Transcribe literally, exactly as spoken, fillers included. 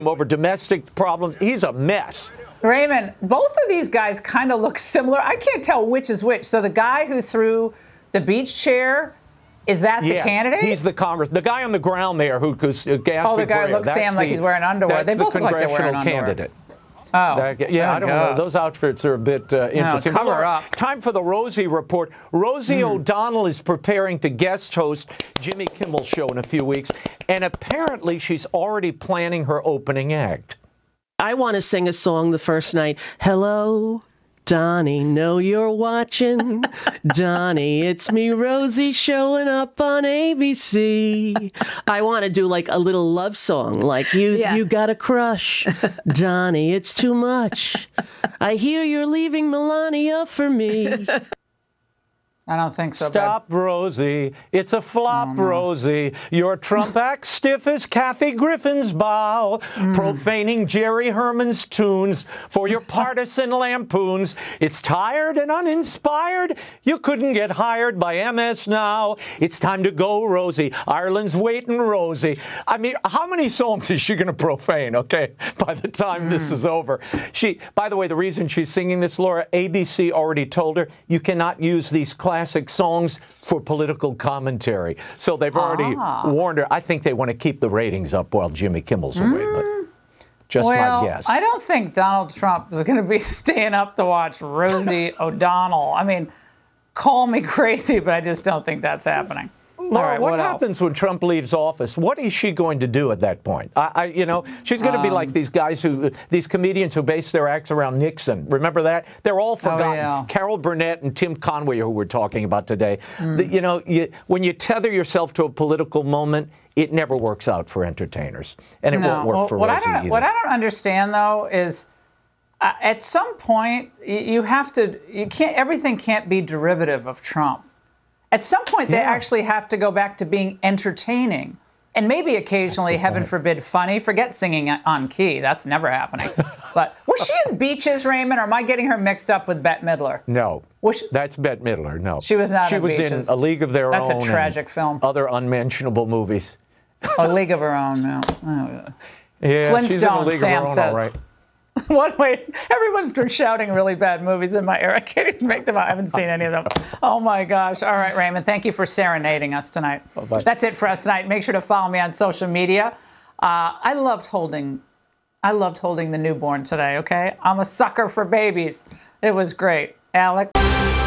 over domestic problems. He's a mess. Raymond, both of these guys kind of look similar. I can't tell which is which. So the guy who threw the beach chair, is that yes, the candidate? He's the Congress. The guy on the ground there who goes. Uh, oh, the guy looks Sam like he's wearing underwear. They both the look like they're wearing congressional underwear. candidate. Oh, that, yeah, oh I don't God. know. Those outfits are a bit uh, interesting. No, cover up. Time for the Rosie Report. Rosie mm. O'Donnell is preparing to guest host Jimmy Kimmel's show in a few weeks, and apparently she's already planning her opening act. I want to sing a song the first night. Hello, Donnie, know you're watching. Donnie, it's me, Rosie, showing up on A B C. I want to do like a little love song, like you, Yeah. you got a crush. Donnie, it's too much. I hear you're leaving Melania for me. I don't think so. Stop, babe. Rosie. It's a flop, oh, no. Rosie. Your Trump act stiff as Kathy Griffin's bow, mm. profaning Jerry Herman's tunes for your partisan lampoons. It's tired and uninspired. You couldn't get hired by M S now. It's time to go, Rosie. Ireland's waiting, Rosie. I mean, how many songs is she going to profane, okay, by the time mm. this is over? She, by the way, the reason she's singing this, Laura, A B C already told her you cannot use these classic songs for political commentary. So they've already ah. warned her. I think they want to keep the ratings up while Jimmy Kimmel's mm. away, but just well, my guess. I don't think Donald Trump is going to be staying up to watch Rosie O'Donnell. I mean, call me crazy, but I just don't think that's happening. Laura, right, what, what happens else? when Trump leaves office? What is she going to do at that point? I, I you know, she's going to um, be like these guys who, these comedians who base their acts around Nixon. Remember that? They're all forgotten. Oh, yeah. Carol Burnett and Tim Conway, who we're talking about today. Mm. The, you know, you, when you tether yourself to a political moment, it never works out for entertainers, and it no. won't work well, for what Rosie I don't, either. What I don't understand, though, is uh, at some point you have to. You can't. Everything can't be derivative of Trump. At some point, they yeah. actually have to go back to being entertaining. And maybe occasionally, heaven forbid, funny. Forget singing on key. That's never happening. But was she in Beaches, Raymond, or am I getting her mixed up with Bette Midler? No. Was she? That's Bette Midler, no. She was not she in was Beaches. in A League of Their That's Own. That's a tragic film. Other unmentionable movies. A League of Her Own, no. Oh. Yeah, Flintstones, she's in A League Sam of Her Own, says. all right. What way? Everyone's been shouting really bad movies in my ear. I can't even make them out. I haven't seen any of them. Oh, my gosh. All right, Raymond, thank you for serenading us tonight. Bye-bye. That's it for us tonight. Make sure to follow me on social media. Uh, I loved holding, I loved holding the newborn today, okay? I'm a sucker for babies. It was great. Alec?